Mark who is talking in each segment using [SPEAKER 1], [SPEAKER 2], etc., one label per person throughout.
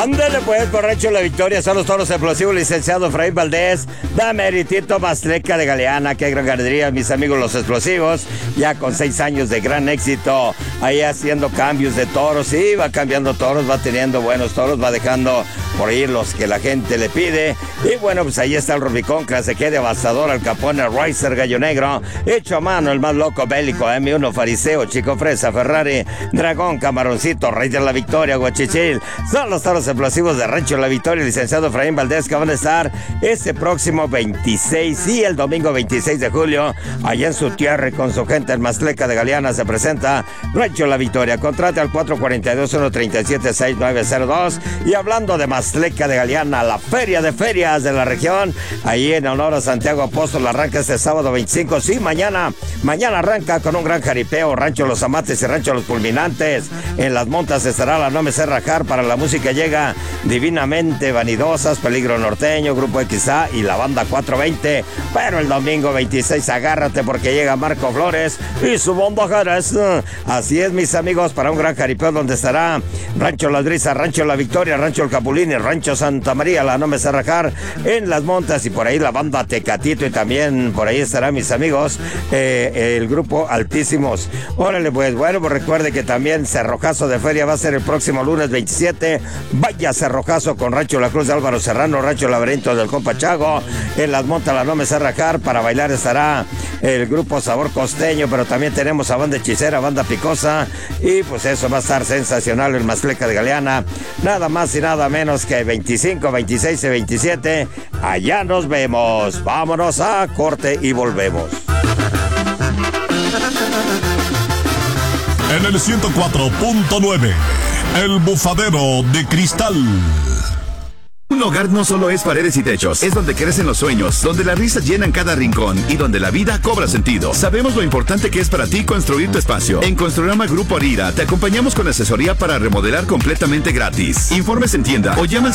[SPEAKER 1] Ándale pues, borracho la victoria, son los toros explosivos, licenciado Efraín Valdés, Dameritito Maztleca de Galeana, qué gran ganadería, mis amigos los explosivos, ya con 6 años de gran éxito, ahí haciendo cambios de toros, sí, va cambiando toros, va teniendo buenos toros, va dejando por ahí los que la gente le pide, y bueno, pues ahí está el Rubicón, clase G devastador, Al Capone, Ricer, Gallo Negro, hecho a mano, el más loco bélico, M1, Fariseo, Chico Fresa, Ferrari, Dragón, Camaroncito, Rey de la Victoria, Guachichil, son los toros explosivos de Rancho La Victoria, licenciado Efraín Valdés, que van a estar este próximo 26 y el domingo 26 de julio, allá en su tierra con su gente en Maztleca de Galeana se presenta Rancho La Victoria. Contrate al 442-137-6902 y hablando de Maztleca de Galeana, la feria de ferias de la región, ahí en honor a Santiago Apóstol, arranca este sábado 25, sí, mañana arranca con un gran jaripeo, Rancho Los Amates y Rancho Los Fulminantes, en las montas estará la No Me Sé Rajar, para la música llega Divinamente Vanidosas, Peligro Norteño, Grupo XA y la Banda 420, pero el domingo 26 agárrate porque llega Marco Flores y su Bomba Jerez. Así es, mis amigos, para un gran jaripeo donde estará Rancho Las Brisas, Rancho La Victoria, Rancho El Capulín y Rancho Santa María, la No Me Sé Rajar en las montas, y por ahí la Banda Tecatito, y también por ahí estará, mis amigos, el Grupo Altísimos. Órale pues, bueno, pues recuerde que también Cerrojazo de Feria va a ser el próximo lunes 27, vaya Cerrojazo con Rancho La Cruz de Álvaro Serrano, Rancho Laberinto del Compa Chago, en las montas la No Me Sé Rajar, para bailar estará el Grupo Sabor Costeño, pero también tenemos a Banda Hechicera, Banda Picosa, y pues eso va a estar sensacional en Maztleca de Galeana, nada más y nada menos que 25, 26 y 27, allá nos vemos, vámonos a corte y volvemos.
[SPEAKER 2] En el 104.9, El Bufadero de Cristal.
[SPEAKER 3] Un hogar no solo es paredes y techos, es donde crecen los sueños, donde las risas llenan cada rincón y donde la vida cobra sentido. Sabemos lo importante que es para ti construir tu espacio. En Construrama Grupo Arira te acompañamos con asesoría para remodelar completamente gratis. Informes en tienda o llama al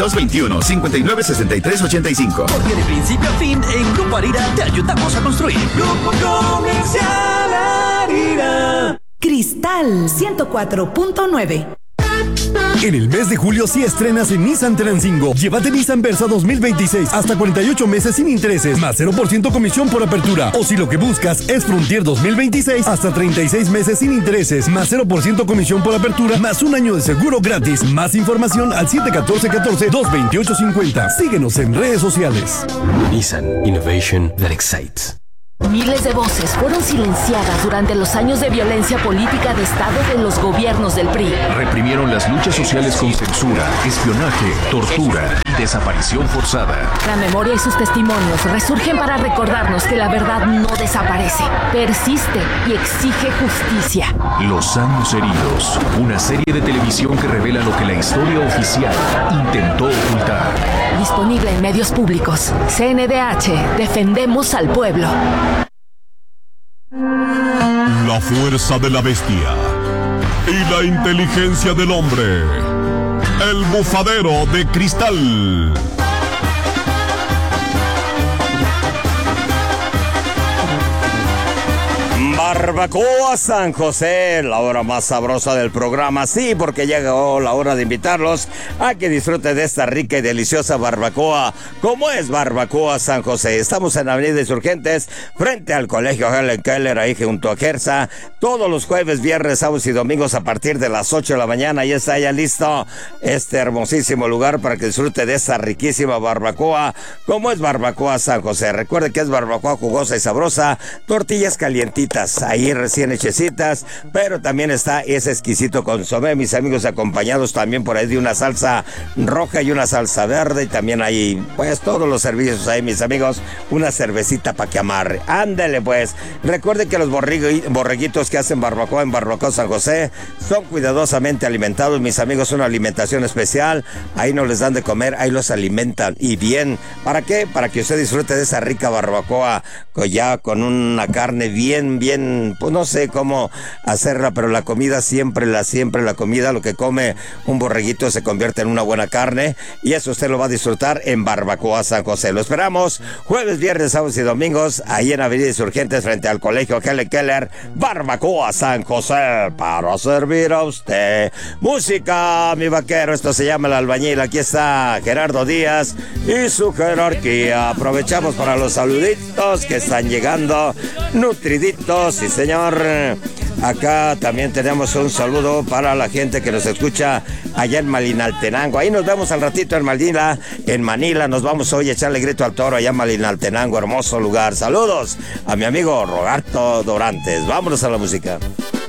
[SPEAKER 3] 7221-596385.
[SPEAKER 4] Porque de principio a fin, en Grupo Arira te ayudamos a construir. Grupo Comercial Arira.
[SPEAKER 5] Cristal 104.9.
[SPEAKER 6] En el mes de julio sí estrenas en Nissan Transcingo. Llévate Nissan Versa 2026 hasta 48 meses sin intereses, más 0% comisión por apertura. O si lo que buscas es Frontier 2026 hasta 36 meses sin intereses, más 0% comisión por apertura, más un año de seguro gratis. Más información al 714-228-50. Síguenos en redes sociales.
[SPEAKER 7] Nissan Innovation that excites.
[SPEAKER 8] Miles de voces fueron silenciadas durante los años de violencia política de Estado de los gobiernos del PRI.
[SPEAKER 7] Reprimieron las luchas sociales con censura, espionaje, tortura y desaparición forzada.
[SPEAKER 8] La memoria y sus testimonios resurgen para recordarnos que la verdad no desaparece, persiste y exige justicia.
[SPEAKER 7] Los años heridos, una serie de televisión que revela lo que la historia oficial intentó ocultar.
[SPEAKER 8] Disponible en medios públicos. CNDH, defendemos al pueblo.
[SPEAKER 2] La fuerza de la bestia y la inteligencia del hombre. El Bufadero de Cristal.
[SPEAKER 1] Barbacoa San José, la hora más sabrosa del programa, sí, porque llegó la hora de invitarlos a que disfruten de esta rica y deliciosa barbacoa. ¿Cómo es Barbacoa San José? Estamos en Avenida Insurgentes, frente al Colegio Helen Keller, ahí junto a Gersa, todos los jueves, viernes, sábados y domingos a partir de las 8 de la mañana. Ya está ya listo este hermosísimo lugar para que disfrute de esta riquísima barbacoa. ¿Cómo es Barbacoa San José? Recuerde que es barbacoa jugosa y sabrosa, tortillas calientitas, ahí recién hechecitas, pero también está ese exquisito consomé, mis amigos, acompañados también por ahí de una salsa roja y una salsa verde, y también hay pues todos los servicios ahí, mis amigos, una cervecita para que amarre. Ándale pues, recuerden que los borreguitos que hacen barbacoa en Barbacoa San José son cuidadosamente alimentados, mis amigos, una alimentación especial, ahí no les dan de comer, ahí los alimentan y bien. ¿Para qué? Para que usted disfrute de esa rica barbacoa ya con una carne bien, pues no sé cómo hacerla, pero la comida siempre la comida, lo que come un borreguito se convierte en una buena carne, y eso usted lo va a disfrutar en Barbacoa San José. Lo esperamos jueves, viernes, sábados y domingos, ahí en Avenida Insurgentes frente al Colegio Helen Keller, Barbacoa San José, para servir a usted. Música, mi vaquero, esto se llama El Albañil. Aquí está Gerardo Díaz y su jerarquía. Aprovechamos para los saluditos que están llegando, nutriditos, sí señor. Acá también tenemos un saludo para la gente que nos escucha allá en Malinaltenango. Ahí nos vemos al ratito en Manila. Nos vamos hoy a echarle grito al toro allá en Malinaltenango, hermoso lugar. Saludos a mi amigo Roberto Dorantes. Vámonos a la música.